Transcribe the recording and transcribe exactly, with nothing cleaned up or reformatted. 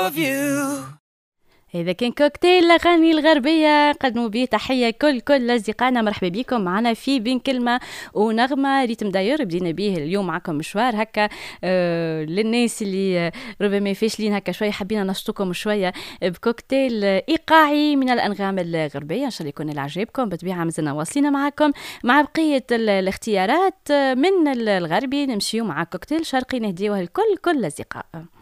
of you. إذا كان كوكتيل الأغاني الغربية قدموا به تحية كل كل أصدقائنا. مرحبا بكم معنا في بين كلمة ونغمة ريتم داير. بدينا به اليوم معكم مشوار هكا آه للناس اللي آه ربما فاشلين هكا شوية، حبينا نشطكم شوية بكوكتيل إيقاعي من الأنغام الغربية. إن شاء الله يكون العجيبكم. بطبيعة مازلنا واصلين معكم مع بقية الاختيارات من الغربي. نمشيو مع كوكتيل شرقي نهديوه لكل كل الأصدقاء.